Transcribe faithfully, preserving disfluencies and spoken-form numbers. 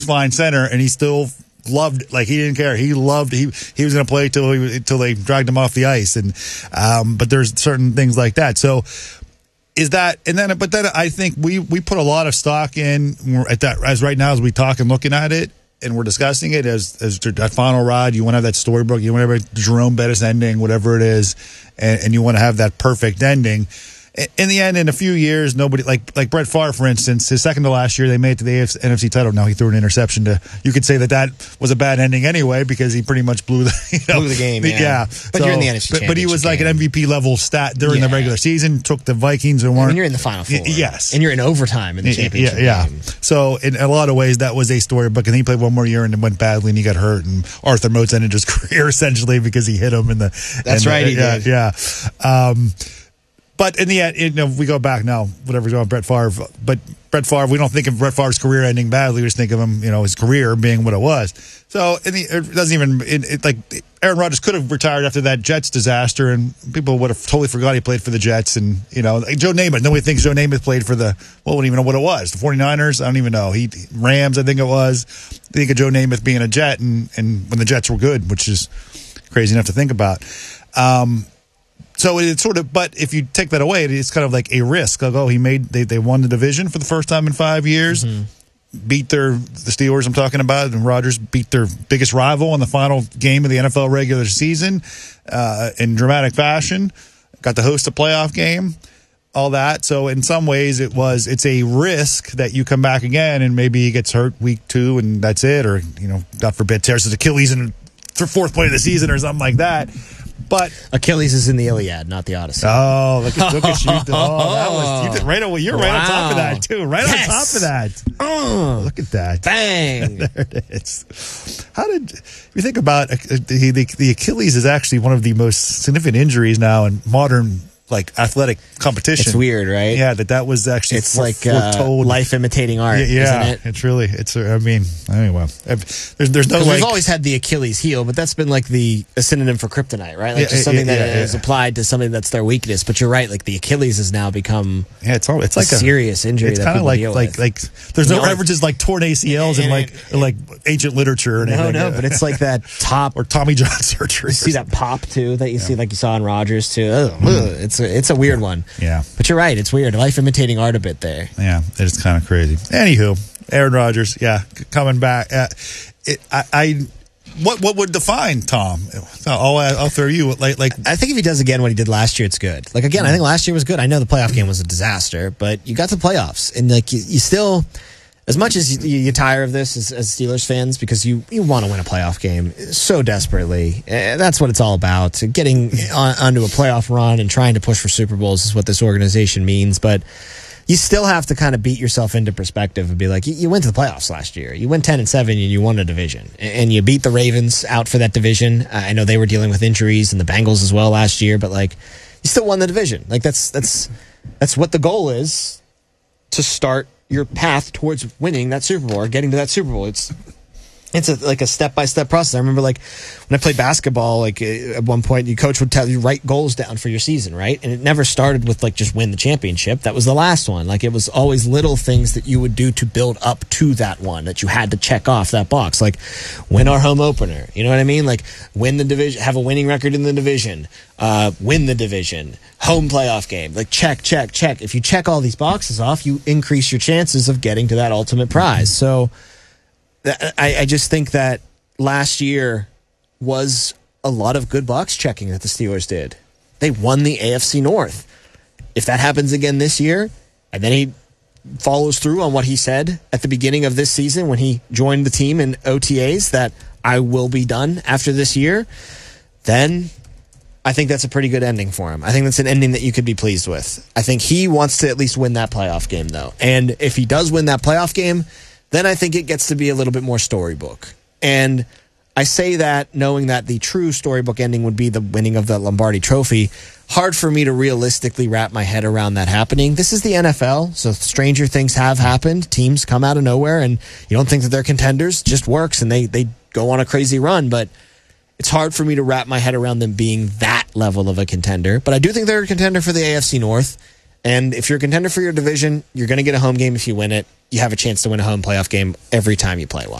fine center, and he still loved, like he didn't care. He loved, he he was going to play till he, till they dragged him off the ice. And um, but there's certain things like that. So is that, and then, but then I think we we put a lot of stock in at that, as right now as we talk and looking at it and we're discussing it as as that final ride. You want to have that storybook. You want to have a Jerome Bettis ending, whatever it is, and, and you want to have that perfect ending. In the end, in a few years, nobody like like Brett Favre, for instance, his second to last year, they made it to the N F C title. Now he threw an interception to. You could say that that was a bad ending anyway because he pretty much blew the you know, blew the game. Yeah, yeah. but so, you're in the N F C but, but he was like game. an M V P level stat during yeah. the regular season. Took the Vikings and weren't. And you're in the Final Four. Y- yes, and you're in overtime in the championship yeah, yeah. game. So in a lot of ways, that was a storybook. And he played one more year and it went badly, and he got hurt. And Arthur Moats ended his career essentially because he hit him in the. That's in right. The, he yeah, did. Yeah. Um, But in the end, you know, we go back now, whatever's going on, Brett Favre. But Brett Favre, we don't think of Brett Favre's career ending badly. We just think of him, you know, his career being what it was. So in the, it doesn't even, it, it, like, Aaron Rodgers could have retired after that Jets disaster, and people would have totally forgot he played for the Jets. And, you know, like Joe Namath, nobody thinks Joe Namath played for the, well, we don't even know what it was. The 49ers? I don't even know. He Rams, I think it was. I think of Joe Namath being a Jet, and, and when the Jets were good, which is crazy enough to think about. Um, So it's sort of, but if you take that away, it's kind of like a risk. Like, oh, he made, they, they won the division for the first time in five years, mm-hmm. beat their, the Steelers I'm talking about, and Rodgers beat their biggest rival in the final game of the N F L regular season uh, in dramatic fashion, got to host a playoff game, all that. So in some ways it was, it's a risk that you come back again and maybe he gets hurt week two and that's it, or, you know, God forbid, tears his Achilles in the fourth play of the season or something like that. But Achilles is in the Iliad, not the Odyssey. Oh, look at, look at you! Oh, that was you did right away. You're wow. right on top of that too. Right yes. on top of that. Oh, look at that! Bang! There it is. How did if you think about uh, the, the the Achilles is actually one of the most significant injuries now in modern like athletic competition. It's weird, right? Yeah, that that was actually it's for, like uh, life imitating art. Yeah, yeah, isn't it? It's really it's. I mean, anyway, there's there's no. Like, we've always had the Achilles heel, but that's been like the a synonym for kryptonite, right? Like yeah, just something yeah, that yeah, is yeah. applied to something that's their weakness. But you're right, like the Achilles has now become yeah, it's all it's a like serious a, injury. It's that kind of people like deal like with. like there's no you know, references like torn A C Ls in like in like ancient literature or anything. No, no, but it's like that top or Tommy John surgery. You see that pop too that you yeah. see like you saw in Rodgers too. Ugh, mm. It's a, it's a weird one. Yeah, but you're right. It's weird. Life imitating art a bit there. Yeah, it's kind of crazy. Anywho, Aaron Rodgers, yeah, coming back. Uh, it, I, I, what what would define Tom? I'll I'll throw you like like. I think if he does again what he did last year, it's good. Like again, mm. I think last year was good. I know the playoff game was a disaster, but you got to the playoffs, and like you, you still. As much as you, you tire of this as, as Steelers fans, because you, you want to win a playoff game so desperately. Uh, that's what it's all about. Getting on, onto a playoff run and trying to push for Super Bowls is what this organization means. But you still have to kind of beat yourself into perspective and be like, you, you went to the playoffs last year. You went ten and seven and you won a division. And, and you beat the Ravens out for that division. Uh, I know they were dealing with injuries and the Bengals as well last year, but like you still won the division. Like that's that's that's what the goal is, to start your path towards winning that Super Bowl or getting to that Super Bowl. It's it's a, like a step-by-step process. I remember like when I played basketball, like at one point your coach would tell you write goals down for your season, right? And it never started with like just win the championship. That was the last one. Like it was always little things that you would do to build up to that one that you had to check off that box. Like win our home opener. You know what I mean? Like win the division, have a winning record in the division, uh, win the division, home playoff game. Like check, check, check. If you check all these boxes off, you increase your chances of getting to that ultimate prize. So I, I just think that last year was a lot of good box checking that the Steelers did. They won the A F C North. If that happens again this year, and then he follows through on what he said at the beginning of this season when he joined the team in O T As, that I will be done after this year, then I think that's a pretty good ending for him. I think that's an ending that you could be pleased with. I think he wants to at least win that playoff game, though. And if he does win that playoff game, then I think it gets to be a little bit more storybook. And I say that knowing that the true storybook ending would be the winning of the Lombardi Trophy. Hard for me to realistically wrap my head around that happening. This is the N F L, so stranger things have happened. Teams come out of nowhere, and you don't think that they're contenders. It just works, and they, they go on a crazy run. But it's hard for me to wrap my head around them being that level of a contender. But I do think they're a contender for the A F C North. And if you're a contender for your division, you're going to get a home game if you win it. You have a chance to win a home playoff game every time you play one.